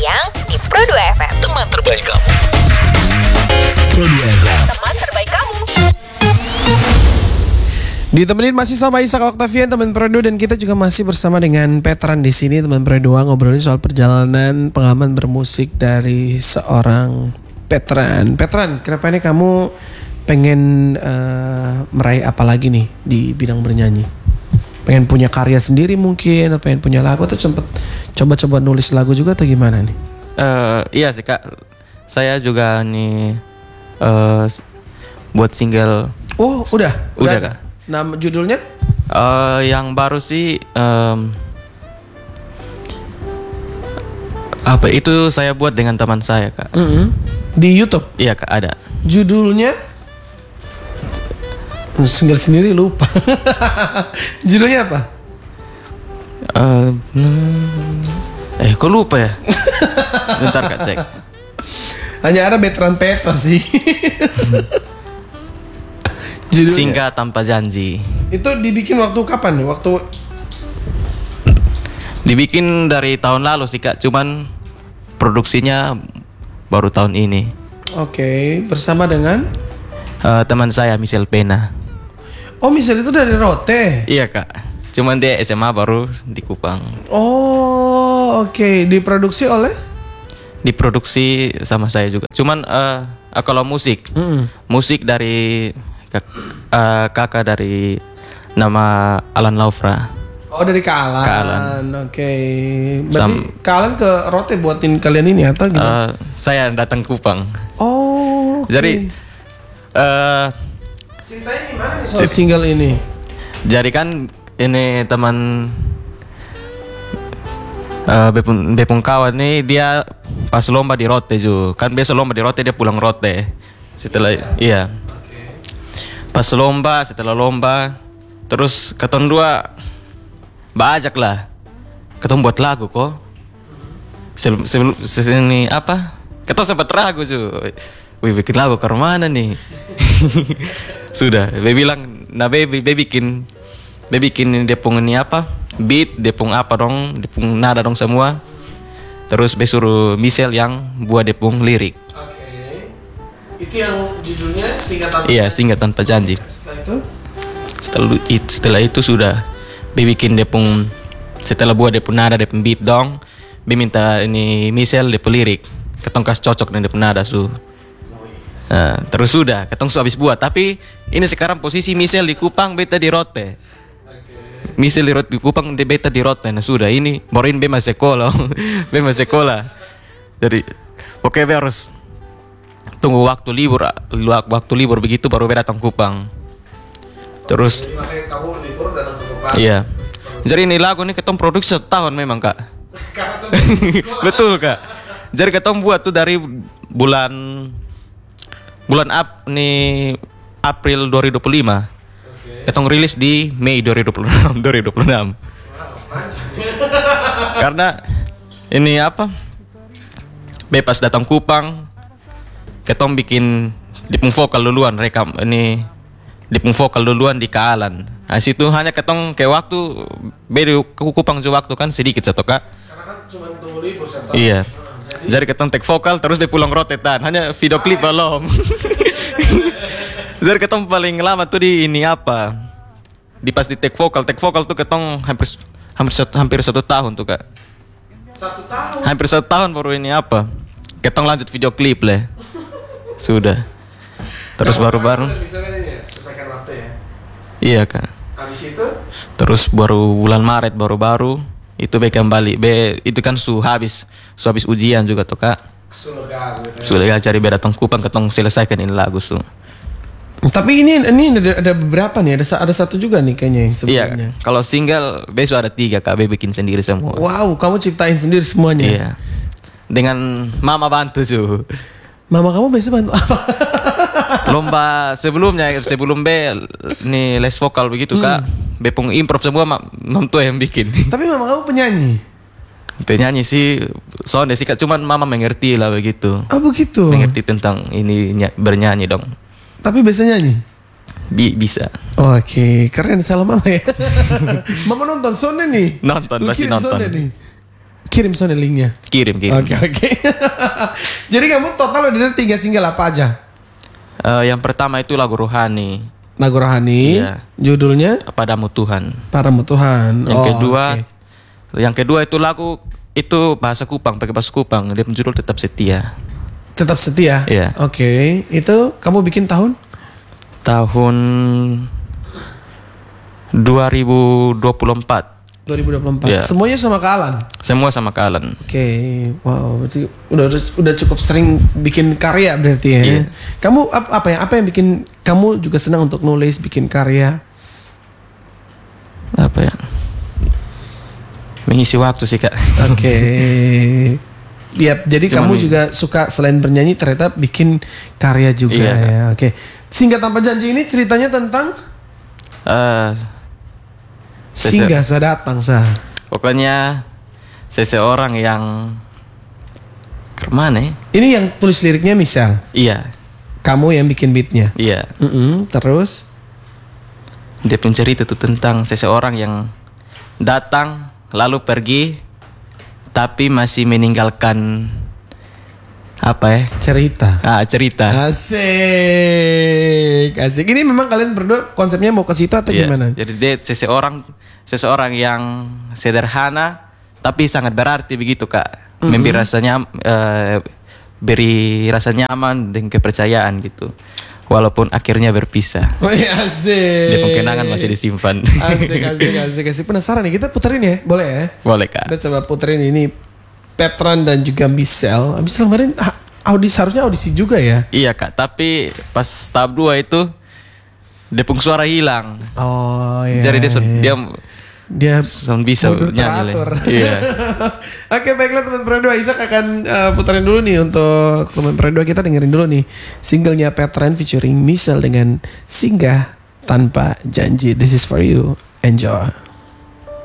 siang di Pro 2 FM. Teman terbaik kamu. Pro 2 FM. Teman terbaik kamu. Ditemenin masih sama Ishak Octavian, teman Pro2, dan kita juga masih bersama dengan Petran di sini, teman Pro2, ngobrolin soal perjalanan pengalaman bermusik dari seorang Petran. Petran, kenapa nih kamu pengen meraih apa lagi nih di bidang bernyanyi? Pengen punya karya sendiri mungkin, atau pengen punya lagu, atau sempet coba-coba nulis lagu juga atau gimana nih? Iya sih Kak, saya juga nih buat single. Oh udah Kak. Nama judulnya? Yang baru sih apa itu saya buat dengan teman saya Kak. Di YouTube? Iya Kak, ada. Judulnya? Single sendiri lupa. Judulnya apa? Kok lupa ya? Bentar Kak, cek. Hanya ada Betran Peto sih. Judulnya? Singgah Tanpa Janji. Itu dibikin waktu kapan nih? Dibikin dari tahun lalu sih Kak, cuman produksinya baru tahun ini. Oke, bersama dengan teman saya Michelle Pena. Oh, Michelle itu dari Rote? Iya Kak, cuman dia SMA baru di Kupang. Oh, oke. Diproduksi oleh? Diproduksi sama saya juga. Cuman kalau musik dari kakak dari nama Alan Laufra. Oh, dari Kak Alan. Oke. Berarti Kak Alan ke Rote buatin kalian ini atau gimana? Saya datang Kupang. Oh, okay. Jadi ceritanya gimana nih soal single ini? Jadi kan ini teman Bepung kawan nih, dia pas lomba di Rote juga. Kan biasa lomba di Rote dia pulang Rote. Setelah iya. Pas lomba, setelah lomba, terus ketemu dua bajak lah. Ketemu buat lagu kok. Sebelum ini apa? Ketemu sempat ragu juga. Wih, bikin lagu ke mana nih? Sudah, baby bilang, nah baby bikin dia pung ini apa? Beat, dia pung apa dong? Dia pung nada dong semua. Terus suruh Michelle yang buat dia pung lirik. Itu yang judulnya Singgah Tanpa? Iya, Singgah Tanpa Janji. Setelah itu sudah bikin dia pun, setelah buat dia pun nada, dia pun beat dong. Minta ini Michelle dia pun lirik. Ketong kas cocok dengan dia pun nada su. Nah, terus sudah ketong su habis buat. Tapi ini sekarang posisi Michelle di Kupang, beta di Rote. Michelle di Kupang, dia beta di Rote. Nah sudah ini baruin bema sekolah. Bema sekolah. Jadi oke, harus tunggu waktu libur begitu baru datang Kupang. Terus jadi makanya kamu libur datang ke Kupang. Iya. Jadi ini lagu ini ketemu produksi 1 tahun memang Kak. Betul Kak. Jadi ketemu buat tuh dari bulan April 2025. Ketemu rilis di Mei 2026. Karena ini apa? Bebas datang Kupang. Ketong bikin dipung vokal duluan, rekam ini dipung vokal duluan di Kaalan. Nah situ hanya ketong ke waktu beda Kupang juga waktu kan sedikit satu Kak. Karena kan cuma tunggu libur satu. Iya. Jadi ketong take vokal terus dia pulang rotetan. Hanya video klip belum. Jadi ketong paling lama tuh di ini apa? Di pas di take vokal tuh ketong hampir 1 tahun tuh Kak. 1 tahun. Hampir 1 tahun baru ini apa? Ketong lanjut video klip lah. Sudah. Terus baru-baru. Misalkan ini selesaikan waktu ya. Iya Kak. Habis itu? Terus baru bulan Maret baru itu kembali. Itu kan habis ujian juga tuh Kak. Sudah cari datang Kupang ketong selesaikan ini lagu su. Tapi ini ada beberapa nih, ada satu juga nih kayaknya yang sebelumnya. Iya. Kalau single besok ada 3 Kak, bikin sendiri semua. Wow, kamu ciptain sendiri semuanya. Iya. Dengan mama bantu su. Mama kamu biasa bantu apa? Lomba sebelum nih les vokal begitu Kak. Bepung improv semua mam tua yang bikin. Tapi mama kamu penyanyi sih soalnya sih Kak, cuman mama mengerti lah begitu. Oh begitu. Mengerti tentang ini bernyanyi dong. Tapi biasa nyanyi? Bisa. Oke, keren, salam mama ya. Mama nonton Sonde nih. Pasti nonton. Kirim soalnya linknya. Kirim. Oke. Jadi kamu total udah ada 3 single apa aja? Yang pertama itu lagu Rohani. Lagu Rohani. Iya. Judulnya Padamu Tuhan. Padamu Tuhan. Yang kedua itu lagu itu bahasa Kupang, pakai bahasa Kupang. Dia judul Tetap Setia. Tetap Setia. Iya. Oke. Itu kamu bikin tahun? Tahun 2024. 2024. Iya. Semuanya sama Kak Alan. Semua sama Kak Alan. Oke, wow, berarti udah cukup sering bikin karya berarti ya. Iya. Kamu apa yang bikin kamu juga senang untuk nulis, bikin karya? Apa ya? Mengisi waktu sih, Kak. Oke. Ya, jadi Cuma kamu juga suka selain bernyanyi ternyata bikin karya juga Iya, ya. Oke. Singkat Tanpa Janji ini ceritanya tentang singgah saya datang sah. Pokoknya seseorang yang kemana ya? Ini yang tulis liriknya misal. Iya. Kamu yang bikin beatnya. Iya. Terus Dia pencerita itu tentang seseorang yang datang lalu pergi tapi masih meninggalkan apa ya? cerita. Cerita. Asik. Ini memang kalian berdua konsepnya mau ke situ atau Iya. gimana? Jadi dia seseorang yang sederhana tapi sangat berarti begitu, Kak. Beri rasa nyaman dan kepercayaan gitu. Walaupun akhirnya berpisah. Oh iya, asik. Dia kenangan masih disimpan. Asik. Penasaran nih, kita puterin ya, boleh ya? Boleh, Kak. Kita coba puterin ini Petran dan juga Michelle. Michelle kemarin harusnya audisi juga ya? Iya, Kak. Tapi pas tahap 2 itu Depung suara hilang. Oh iya. Jadi dia bisa mundur nyanyi. teratur. Iya. Oke, baiklah teman Pro2. Isak akan puterin dulu nih untuk teman Pro2. Kita dengerin dulu nih singlenya Petran featuring Michelle dengan Singgah Tanpa Janji. This is for you. Enjoy.